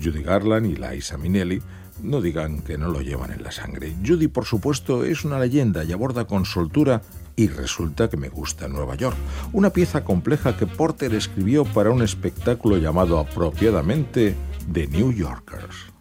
Judy Garland y Liza Minnelli, no digan que no lo llevan en la sangre. Judy, por supuesto, es una leyenda y aborda con soltura Y resulta que me gusta Nueva York, una pieza compleja que Porter escribió para un espectáculo llamado apropiadamente The New Yorkers.